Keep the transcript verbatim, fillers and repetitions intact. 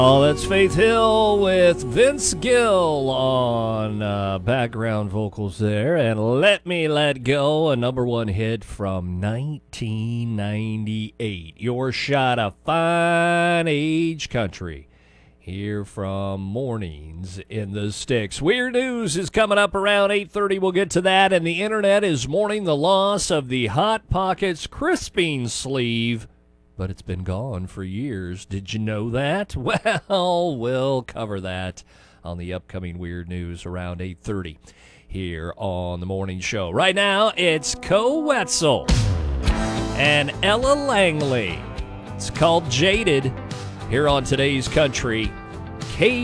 Oh, that's Faith Hill with Vince Gill on uh, background vocals there. And Let Me Let Go, a number one hit from nineteen ninety-eight. Your shot of fine age country here from Mornings in the Sticks. Weird News is coming up around eight thirty. We'll get to that. And the internet is mourning the loss of the Hot Pockets crisping sleeve, but it's been gone for years. Did you know that? Well, we'll cover that on the upcoming Weird News around eight thirty here on the morning show. Right now, it's Co Wetzel and Ella Langley. It's called Jaded here on Today's Country. K